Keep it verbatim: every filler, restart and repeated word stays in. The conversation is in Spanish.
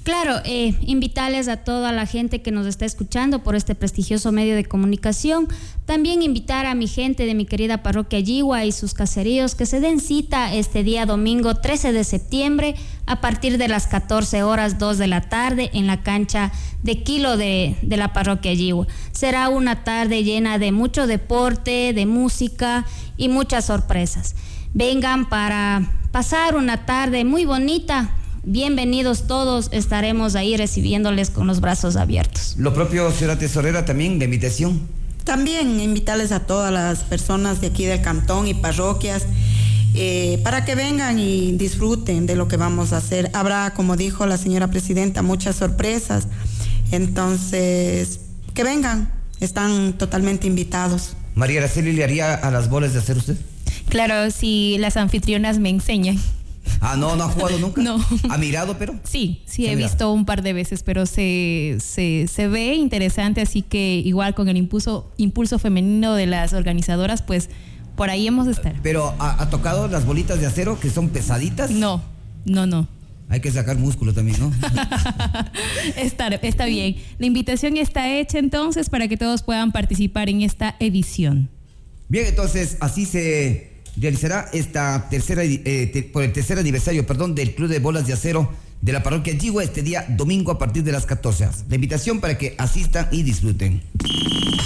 Claro, eh, invitarles a toda la gente que nos está escuchando por este prestigioso medio de comunicación. También invitar a mi gente de mi querida parroquia Yigua y sus caseríos que se den cita este día domingo trece de septiembre a partir de las catorce horas, dos de la tarde en la cancha de Kilo de, de la parroquia Yigua. Será una tarde llena de mucho deporte, de música y muchas sorpresas. Vengan para pasar una tarde muy bonita. Bienvenidos todos, estaremos ahí recibiéndoles con los brazos abiertos. Lo propio, señora tesorera, también la invitación. También invitarles a todas las personas de aquí del cantón y parroquias eh, para que vengan y disfruten de lo que vamos a hacer. Habrá, como dijo la señora presidenta, muchas sorpresas. Entonces, que vengan, están totalmente invitados. María Araceli, ¿le haría a las bolas de hacer usted? Claro, si las anfitrionas me enseñan. Ah, no, no ha jugado nunca. No. ¿Ha mirado, pero? Sí, sí, ¿Se he mira? visto un par de veces, pero se, se, se ve interesante, así que igual con el impulso, impulso femenino de las organizadoras, pues por ahí hemos de estar. ¿Pero ha, ha tocado las bolitas de acero que son pesaditas? No, no, no. Hay que sacar músculo también, ¿no? está, está bien. La invitación está hecha entonces para que todos puedan participar en esta edición. Bien, entonces así se realizará esta tercera eh, te, por el tercer aniversario, perdón, del Club de Bolas de Acero de la parroquia Yigua este día domingo a partir de las catorce horas. La invitación para que asistan y disfruten.